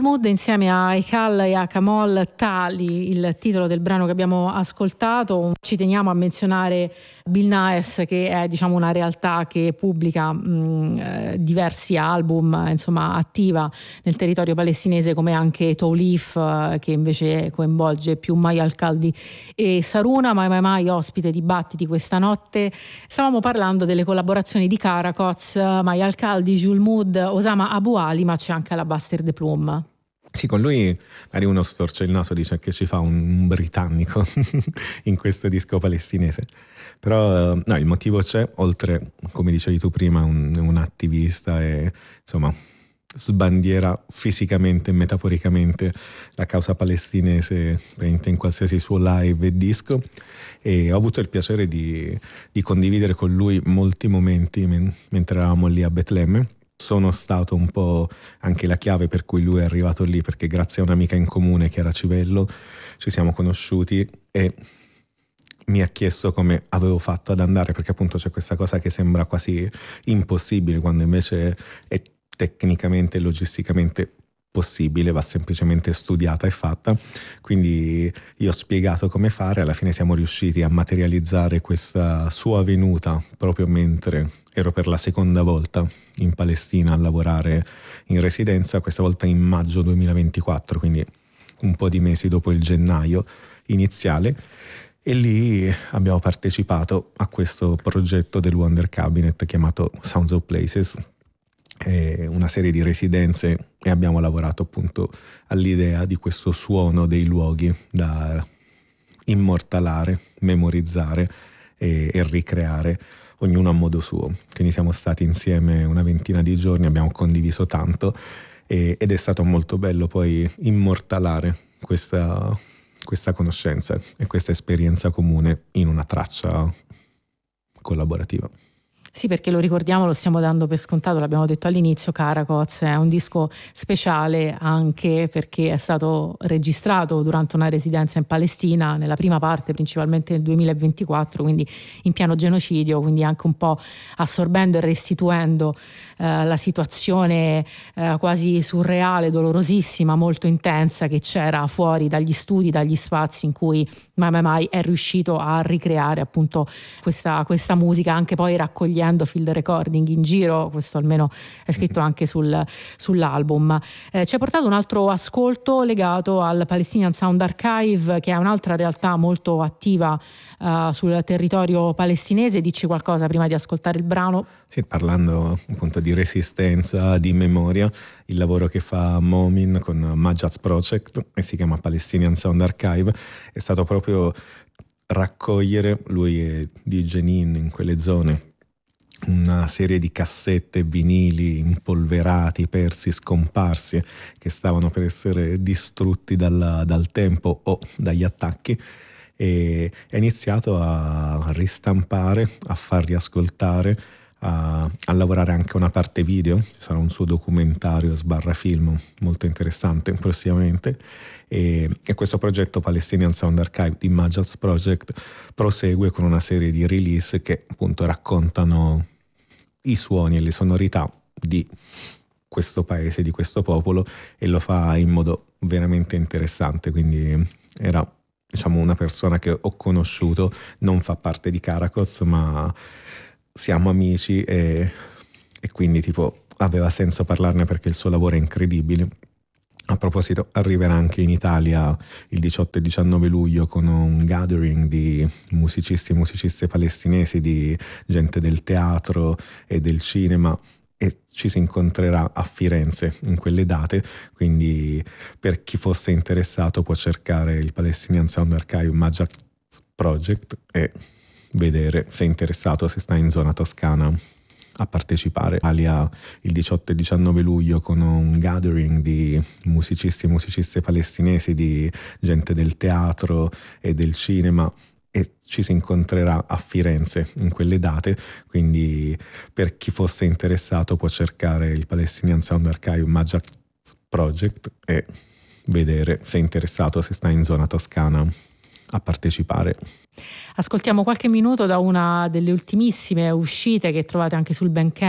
Mood insieme a Eikal e a Kamol Tali, il titolo del brano che abbiamo ascoltato. Ci teniamo a menzionare Bill Naes, che è una realtà che pubblica diversi album, attiva nel territorio palestinese, come anche Tawlif, che invece coinvolge più Maya Al-Kaldi e Saruna. Mai ospite di Battiti questa notte. Stavamo parlando delle collaborazioni di Karakoz, Maya Al-Kaldi, Jules Mood, Osama Abu Ali, ma c'è anche la Buster De Plume. Sì, con lui magari uno storce il naso, dice che ci fa un britannico in questo disco palestinese. Però no, il motivo c'è, oltre, come dicevi tu prima, un attivista e sbandiera fisicamente e metaforicamente la causa palestinese in qualsiasi suo live e disco, e ho avuto il piacere di condividere con lui molti momenti mentre eravamo lì a Betlemme. Sono stato un po' anche la chiave per cui lui è arrivato lì, perché grazie a un'amica in comune, Chiara Civello, ci siamo conosciuti e mi ha chiesto come avevo fatto ad andare, perché appunto c'è questa cosa che sembra quasi impossibile, quando invece è tecnicamente e logisticamente possibile, va semplicemente studiata e fatta. Quindi io ho spiegato come fare, alla fine siamo riusciti a materializzare questa sua venuta proprio mentre ero per la seconda volta in Palestina a lavorare in residenza, questa volta in maggio 2024, quindi un po' di mesi dopo il gennaio iniziale, e lì abbiamo partecipato a questo progetto del Wonder Cabinet chiamato Sounds of Places, una serie di residenze, e abbiamo lavorato appunto all'idea di questo suono dei luoghi da immortalare, memorizzare e ricreare, ognuno a modo suo. Quindi siamo stati insieme una ventina di giorni, abbiamo condiviso tanto ed è stato molto bello poi immortalare questa conoscenza e questa esperienza comune in una traccia collaborativa. Sì, perché lo ricordiamo, lo stiamo dando per scontato, l'abbiamo detto all'inizio, Karakoz è un disco speciale anche perché è stato registrato durante una residenza in Palestina, nella prima parte principalmente nel 2024, quindi in pieno genocidio, quindi anche un po' assorbendo e restituendo la situazione quasi surreale, dolorosissima, molto intensa che c'era fuori dagli studi, dagli spazi in cui Mai è riuscito a ricreare appunto questa musica, anche poi raccogliendo field recording in giro. Questo almeno è scritto anche sull'album. Ci ha portato un altro ascolto legato al Palestinian Sound Archive, che è un'altra realtà molto attiva sul territorio palestinese. Dici qualcosa prima di ascoltare il brano? Sì, parlando appunto di resistenza, di memoria, il lavoro che fa Momin con Majaz Project, e si chiama Palestinian Sound Archive, è stato proprio raccogliere, lui e di Jenin in quelle zone, una serie di cassette, vinili impolverati, persi, scomparsi, che stavano per essere distrutti dal tempo o dagli attacchi, e è iniziato a ristampare, a far riascoltare, a lavorare anche una parte video. Ci sarà un suo documentario / film molto interessante prossimamente, e questo progetto Palestinian Sound Archive di Majaz Project prosegue con una serie di release che appunto raccontano i suoni e le sonorità di questo paese, di questo popolo, e lo fa in modo veramente interessante. Quindi era una persona che ho conosciuto, non fa parte di Karakoz, ma siamo amici e quindi aveva senso parlarne perché il suo lavoro è incredibile. A proposito, arriverà anche in Italia il 18 e 19 luglio con un gathering di musicisti e musiciste palestinesi, di gente del teatro e del cinema, e ci si incontrerà a Firenze in quelle date. Quindi per chi fosse interessato può cercare il Palestinian Sound Archive Majaz Project e vedere se è interessato, se sta in zona toscana, a partecipare. Italia il 18 e 19 luglio con un gathering di musicisti e musiciste palestinesi, di gente del teatro e del cinema, e ci si incontrerà a Firenze in quelle date. Quindi per chi fosse interessato può cercare il Palestinian Sound Archive Majaz Project e vedere se è interessato, se sta in zona toscana, a partecipare. Ascoltiamo qualche minuto da una delle ultimissime uscite che trovate anche sul Bandcamp